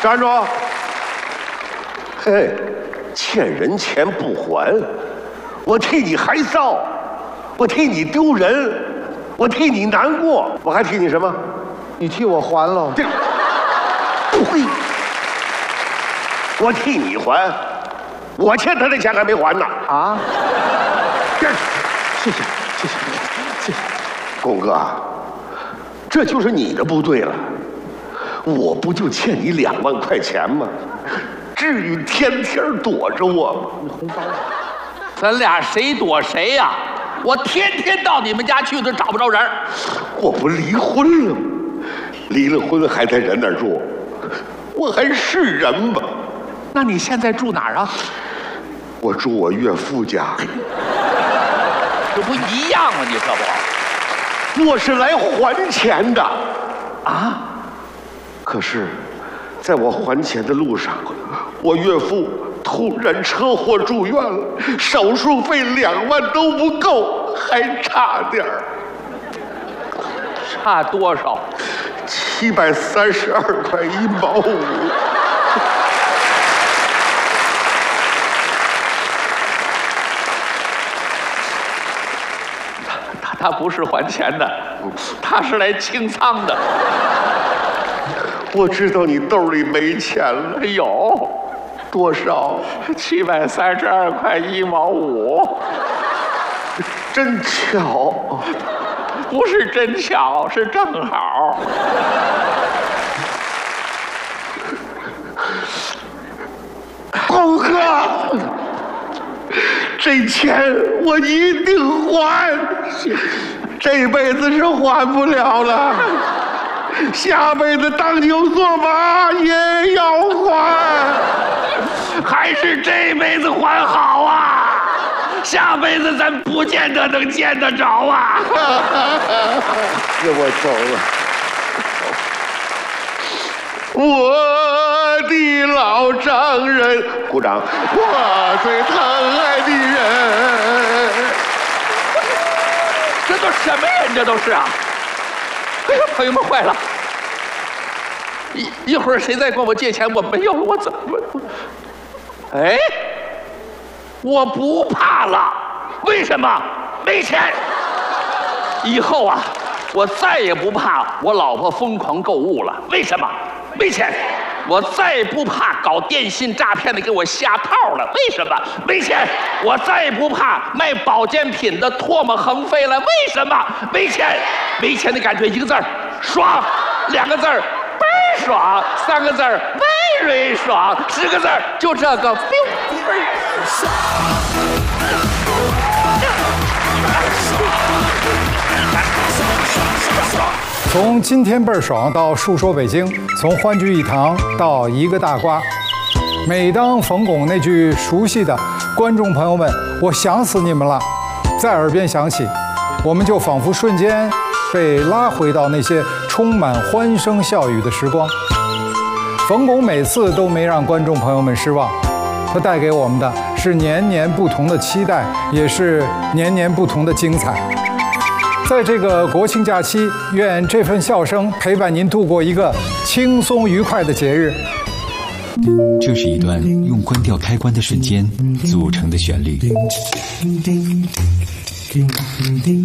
站住！嘿，欠人钱不还，我替你害臊，我替你丢人，我替你难过，我还替你什么？ 你替我还了。 这不会，我替你还，我欠他的钱还没还呢。 啊？ 这， 谢谢，谢谢，谢谢。 公哥，这就是你的不对了。我不就欠你2万块钱吗？至于天天躲着我吗？ 你红包。 咱俩谁躲谁呀？我天天到你们家去都找不着人。 我不离婚了吗？离了婚还在人那儿住，我还是人吗？ 那你现在住哪儿啊？ 我住我岳父家。 这不一样吗？你这不， 我是来还钱的啊！ 可是，在我还钱的路上，我岳父突然车祸住院了，手术费2万都不够，还差点儿。 差多少 ？732块1毛5。 他不是还钱的，他是来清仓的。 我知道你兜里没钱了， 有多少 ？732块1毛5。 真巧， 不是真巧，是正好。 公哥，这钱我一定还，这辈子是还不了了，下辈子当牛做马也要还， 还是这辈子还好啊，下辈子咱不见得能见得着啊。 那我走了。我的老丈人，鼓掌。我最疼爱的人， 这都什么人？这都是啊！哎呀，朋友们坏了！一会儿谁再管我借钱，我没有了，我怎么？哎，我不怕了，为什么？没钱。以后啊，我再也不怕我老婆疯狂购物了，为什么？没钱。我再也不怕搞电信诈骗的给我下套了，为什么？没钱。我再也不怕卖保健品的唾沫横飞了，为什么？没钱。没钱的感觉一个字儿爽，2个字儿倍儿爽，3个字儿very爽，10个字儿就这个倍儿爽。 从今天倍儿爽到述说北京，从欢聚一堂到一个大瓜。每当冯巩那句熟悉的“观众朋友们，我想死你们了”在耳边响起，我们就仿佛瞬间被拉回到那些充满欢声笑语的时光。冯巩每次都没让观众朋友们失望，他带给我们的是年年不同的期待，也是年年不同的精彩。在这个国庆假期，愿这份笑声陪伴您度过一个轻松愉快的节日。 这是一段用关掉开关的瞬间组成的旋律。